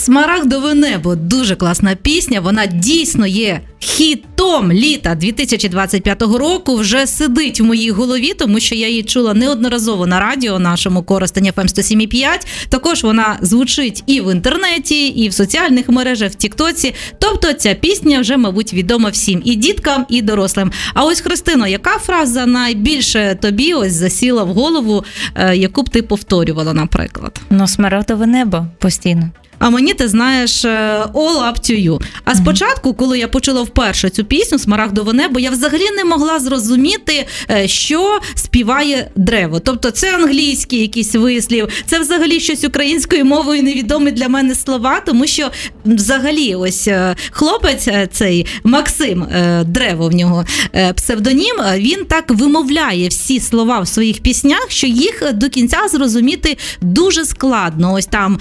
«Смарагдове небо» – дуже класна пісня, вона дійсно є хітом літа 2025 року, вже сидить в моїй голові, тому що я її чула неодноразово на радіо нашому Коростень FM 107.5. Також вона звучить і в інтернеті, і в соціальних мережах, в Тіктоці. Тобто ця пісня вже, мабуть, відома всім, і діткам, і дорослим. А ось, Христино, яка фраза найбільше тобі ось засіла в голову, яку б ти повторювала, наприклад? «Смарагдове небо» постійно. А мені, ти знаєш, «All up to you». А спочатку, коли я почула вперше цю пісню «Смарагдове небо», я взагалі не могла зрозуміти, що співає дерево. Тобто це англійський якийсь вислів, це взагалі щось українською мовою невідомі для мене слова, тому що взагалі ось хлопець цей Максим, дерево в нього псевдонім, він так вимовляє всі слова в своїх піснях, що їх до кінця зрозуміти дуже складно. Ось там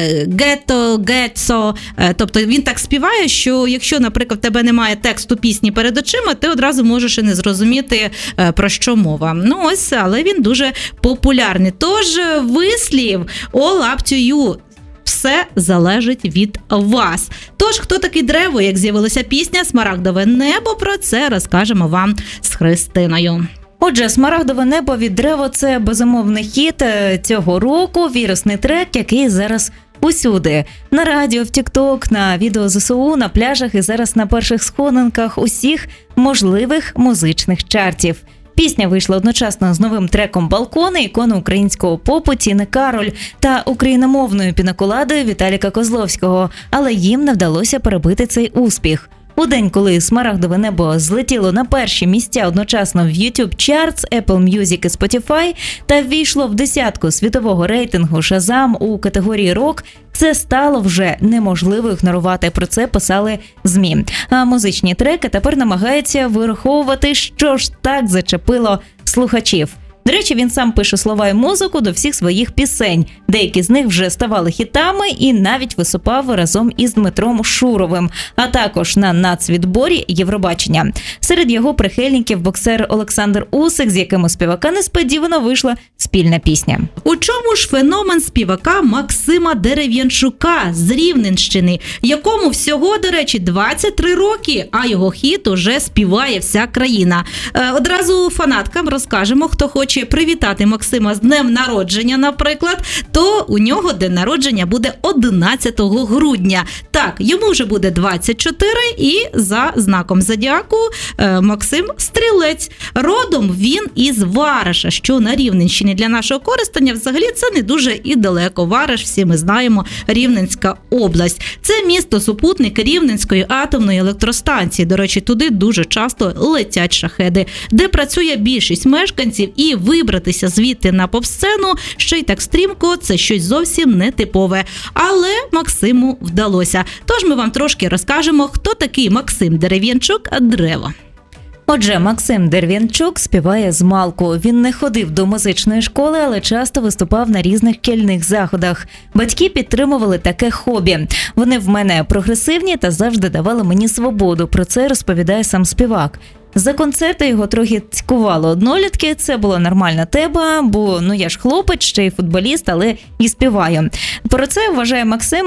гетто, тобто він так співає, що якщо, наприклад, в тебе немає тексту пісні перед очима, ти одразу можеш і не зрозуміти, про що мова. Ну ось, але він дуже популярний. Тож вислів «All up to you». Все залежить від вас. Тож, хто такий дерево, як з'явилася пісня «Смарагдове небо», про це розкажемо вам з Христиною. Отже, «Смарагдове небо» від дерева – це безумовний хіт цього року, вірусний трек, який зараз усюди. На радіо, в Тікток, на відео ЗСУ, на пляжах і зараз на перших сходинках усіх можливих музичних чартів. Пісня вийшла одночасно з новим треком «Балкони», ікони українського попу Тіни Кароль та україномовною пінаколадою Віталіка Козловського, але їм не вдалося перебити цей успіх. У день, коли «Смарагдове небо» злетіло на перші місця одночасно в YouTube Charts, Apple Music і Spotify та ввійшло в десятку світового рейтингу Shazam у категорії «Рок», це стало вже неможливо ігнорувати, про це писали ЗМІ. А музичні треки тепер намагаються вираховувати, що ж так зачепило слухачів. До речі, він сам пише слова і музику до всіх своїх пісень. Деякі з них вже ставали хітами і навіть виступав разом із Дмитром Шуровим, а також на нацвідборі Євробачення. Серед його прихильників боксер Олександр Усик, з яким у співака несподівано вийшла спільна пісня. У чому ж феномен співака Максима Дерев'янчука з Рівненщини, якому всього, до речі, 23 роки, а його хіт уже співає вся країна. Одразу фанаткам розкажемо, хто хоче привітати Максима з днем народження, наприклад, то у нього день народження буде 11 грудня. Так, йому вже буде 24 і за знаком зодіаку Максим Стрілець. Родом він із Вараша, що на Рівненщині. Для нашого Коростеня взагалі це не дуже і далеко. Вараш, всі ми знаємо, Рівненська область. Це місто-супутник Рівненської атомної електростанції. До речі, туди дуже часто летять шахеди, де працює більшість мешканців, і вибратися звідти на поп-сцену ще й так стрімко – це щось зовсім нетипове. Але Максиму вдалося. Тож ми вам трошки розкажемо, хто такий Максим Дерев'янчук «Дерево». Отже, Максим Дерев'янчук співає змалку. Він не ходив до музичної школи, але часто виступав на різних шкільних заходах. Батьки підтримували таке хобі. Вони в мене прогресивні та завжди давали мені свободу. Про це розповідає сам співак. За концерти його трохи цькувало однолітки, це була нормальна тема, бо я ж хлопець, ще й футболіст, але і співаю. Про це вважає Максим,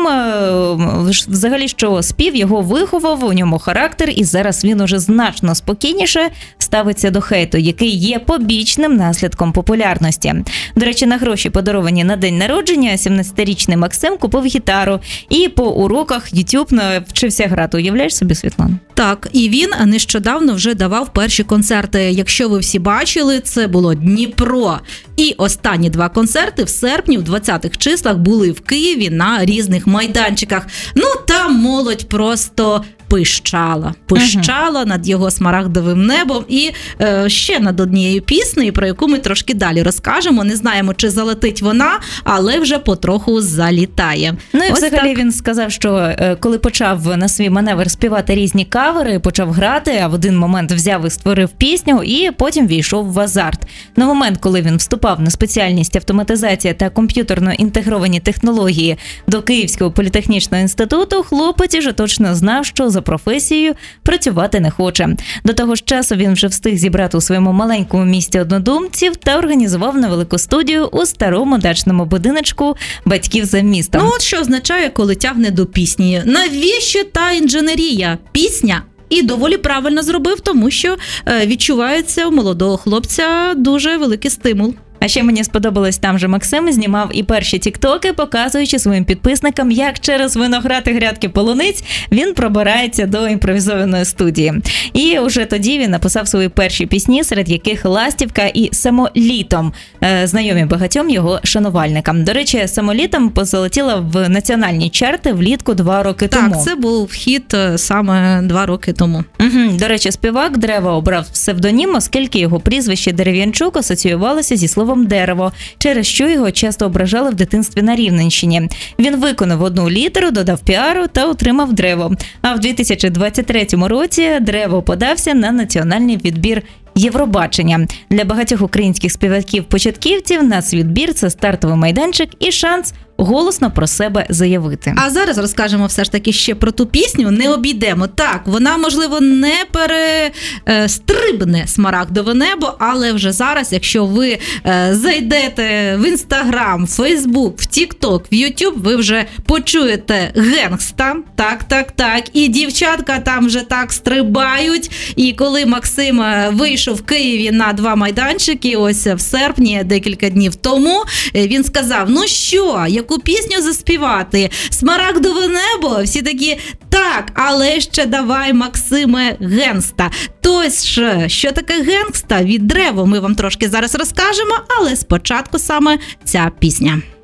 взагалі, що спів його виховав, у ньому характер, і зараз він уже значно спокійніше ставиться до хейту, який є побічним наслідком популярності. До речі, на гроші, подаровані на день народження, 17-річний Максим купив гітару і по уроках YouTube навчився грати. Уявляєш собі, Світлана? Так, і він нещодавно вже давав перші концерти. Якщо ви всі бачили, це було Дніпро. І останні 2 концерти в серпні, в 20-х числах, були в Києві на різних майданчиках. Там молодь просто пищала над його «Смарагдовим небом» і ще над однією піснею, про яку ми трошки далі розкажемо. Не знаємо, чи залетить вона, але вже потроху залітає. І взагалі він сказав, що коли почав на свій маневр співати різні кавери, кавери, почав грати, а в один момент взяв і створив пісню, і потім війшов в азарт. На момент, коли він вступав на спеціальність автоматизація та комп'ютерно інтегровані технології до Київського політехнічного інституту, хлопець уже точно знав, що за професією працювати не хоче. До того ж часу він вже встиг зібрати у своєму маленькому місті однодумців та організував невелику студію у старому дачному будиночку батьків за містом. Ну от що означає, коли тягне до пісні. Навіщо та інженерія? Пісня. І доволі правильно зробив, тому що відчувається у молодого хлопця дуже великий стимул. А ще мені сподобалось, там же Максим знімав і перші тіктоки, показуючи своїм підписникам, як через виноград і грядки полуниць він пробирається до імпровізованої студії. І уже тоді він написав свої перші пісні, серед яких «Ластівка» і «Самолітом», знайомі багатьом його шанувальникам. До речі, «Самолітом» позалетіла в національні чарти влітку 2 роки тому. Так, це був хіт саме 2 роки тому. До речі, співак Древо обрав псевдонім, оскільки його прізвище Дерев'янчук асоціювалося зі словом «дерево», через що його часто ображали в дитинстві на Рівненщині. Він виконав одну літеру, додав піару та отримав «Древо». А в 2023 році «Древо» подався на національний відбір Євробачення. Для багатьох українських співаків-початківців нацвідбір – це стартовий майданчик і шанс голосно про себе заявити. А зараз розкажемо все ж таки ще про ту пісню, не обійдемо. Так, вона, можливо, не перестрибне смарагдове небо, але вже зараз, якщо ви зайдете в Інстаграм, Фейсбук, в Тікток, в Ютуб, ви вже почуєте «Генгста». Так. І дівчатка там вже так стрибають. І коли Максим вийшов в Києві на 2 майданчики, ось в серпні, декілька днів тому, він сказав, ну що, яку пісню заспівати? «Смарагдове небо»? Всі такі, так, але ще давай, Максиме, «Генгста». Тож, що таке «Генгста» від «Древо» ми вам трошки зараз розкажемо, але спочатку саме ця пісня.